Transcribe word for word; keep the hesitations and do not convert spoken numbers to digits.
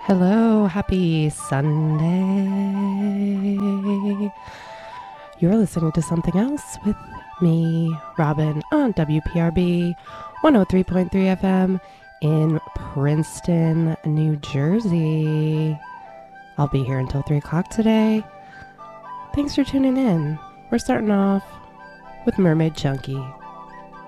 Hello, happy Sunday. You're listening to Something Else with me, Robin, on W P R B one oh three point three F M in Princeton, New Jersey. I'll be here until three o'clock today. Thanks for tuning in. We're starting off with Mermaid Chunky.